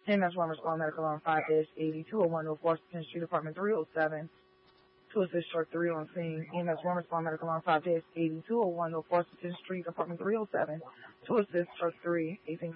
EMS One Respond Medical on 5-80-201 North Washington Street, Apartment 307. To assist truck 3 on scene, EMS One Respond Medical on 5-80-201 North Washington Street, Apartment 307. To assist truck 3, 18